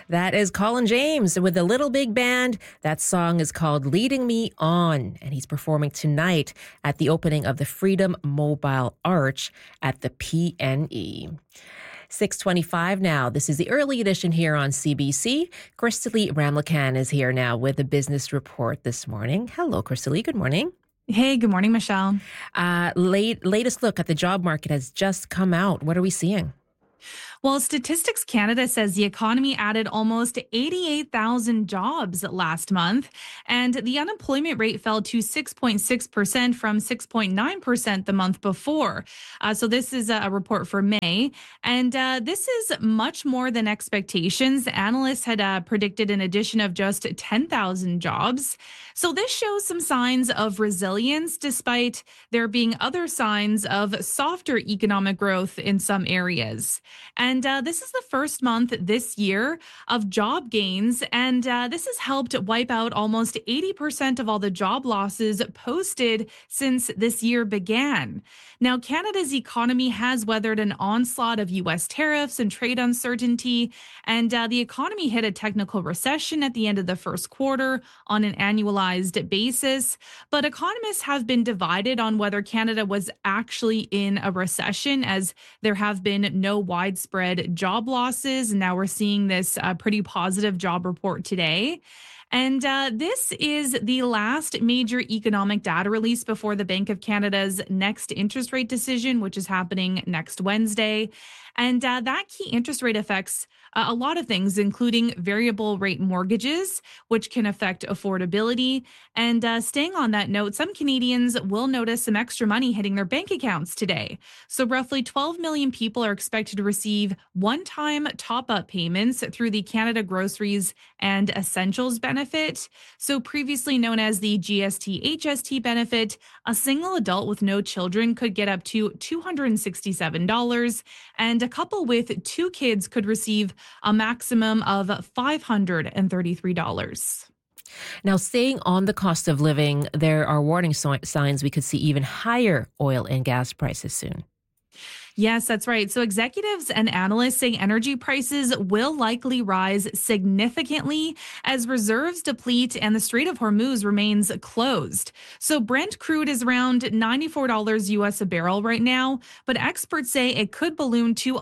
That is Colin James with the Little Big Band. That song is called Leading Me On, and he's performing tonight at the opening of the Freedom Mobile Arch at the PNE. 6:25 now. This is the early edition here on CBC. Crystalie Ramlakan is here now with the business report this morning. Hello, Crystalie. Good morning. Hey, good morning, Michelle. Latest look at the job market has just come out. What are we seeing? Well, Statistics Canada says the economy added almost 88,000 jobs last month, and the unemployment rate fell to 6.6% from 6.9% the month before. So this is a report for May, and this is much more than expectations. Analysts had predicted an addition of just 10,000 jobs. So this shows some signs of resilience, despite there being other signs of softer economic growth in some areas. And this is the first month this year of job gains, and this has helped wipe out almost 80% of all the job losses posted since this year began. Now, Canada's economy has weathered an onslaught of U.S. tariffs and trade uncertainty, and the economy hit a technical recession at the end of the first quarter on an annualized basis. But economists have been divided on whether Canada was actually in a recession, as there have been no widespread job losses. And now we're seeing this pretty positive job report today. And this is the last major economic data release before the Bank of Canada's next interest rate decision, which is happening next Wednesday. And that key interest rate affects a lot of things, including variable rate mortgages, which can affect affordability. And staying on that note, some Canadians will notice some extra money hitting their bank accounts today. So roughly 12 million people are expected to receive one-time top-up payments through the Canada Groceries and Essentials benefit. So previously known as the GST-HST benefit, a single adult with no children could get up to $267, and a couple with two kids could receive a maximum of $533. Now, staying on the cost of living, there are warning signs we could see even higher oil and gas prices soon. Yes, that's right. So executives and analysts say energy prices will likely rise significantly as reserves deplete and the Strait of Hormuz remains closed. So Brent crude is around $94 US a barrel right now, but experts say it could balloon to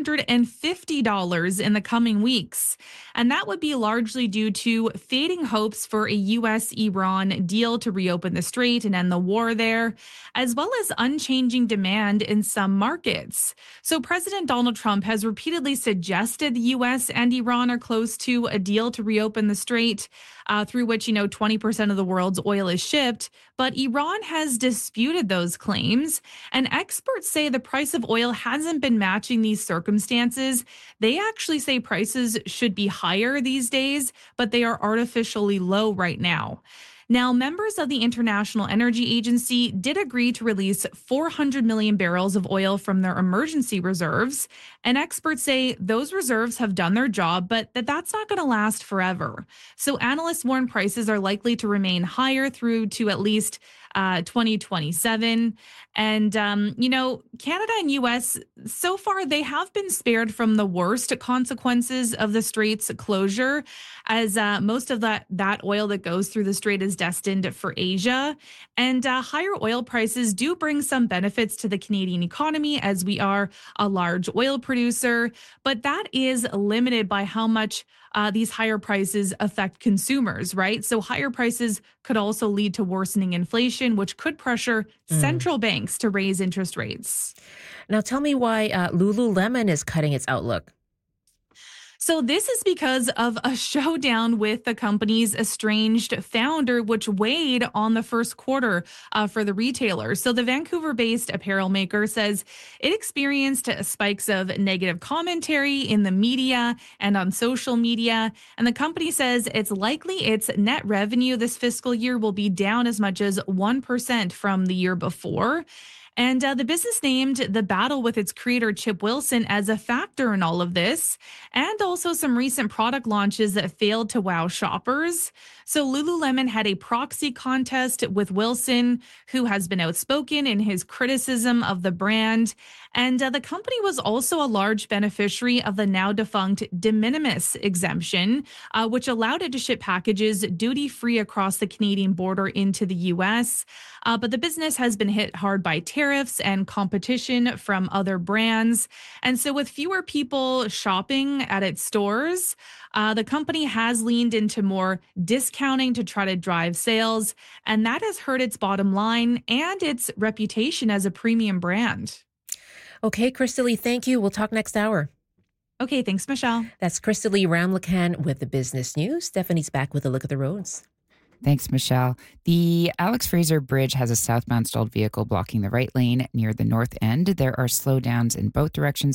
$150 in the coming weeks. And that would be largely due to fading hopes for a US-Iran deal to reopen the strait and end the war there, as well as unchanging demand in some markets. So President Donald Trump has repeatedly suggested the U.S. and Iran are close to a deal to reopen the strait, through which, 20% of the world's oil is shipped. But Iran has disputed those claims. And experts say the price of oil hasn't been matching these circumstances. They actually say prices should be higher these days, but they are artificially low right now. Now, members of the International Energy Agency did agree to release 400 million barrels of oil from their emergency reserves. And experts say those reserves have done their job, but that's not going to last forever. So analysts warn prices are likely to remain higher through to at least 2027. And, Canada and U.S., so far, they have been spared from the worst consequences of the strait's closure, as most of that oil that goes through the strait is destined for Asia. And higher oil prices do bring some benefits to the Canadian economy, as we are a large oil producer, but that is limited by how much these higher prices affect consumers, right? So higher prices could also lead to worsening inflation, which could pressure central banks to raise interest rates. Now, tell me why Lululemon is cutting its outlook. So this is because of a showdown with the company's estranged founder, which weighed on the first quarter for the retailer. So the Vancouver-based apparel maker says it experienced spikes of negative commentary in the media and on social media. And the company says it's likely its net revenue this fiscal year will be down as much as 1% from the year before. And the business named the battle with its creator, Chip Wilson, as a factor in all of this, and also some recent product launches that failed to wow shoppers. So Lululemon had a proxy contest with Wilson, who has been outspoken in his criticism of the brand. And the company was also a large beneficiary of the now defunct de minimis exemption, which allowed it to ship packages duty free across the Canadian border into the U.S. But the business has been hit hard by tariffs and competition from other brands. And so, with fewer people shopping at its stores, the company has leaned into more discounting to try to drive sales, and that has hurt its bottom line and its reputation as a premium brand. Okay, Crystalie, thank you. We'll talk next hour. Okay, thanks, Michelle. That's Crystalie Ramlakan with the business news. Stephanie's back with a look at the roads. Thanks, Michelle. The Alex Fraser Bridge has a southbound stalled vehicle blocking the right lane near the north end. There are slowdowns in both directions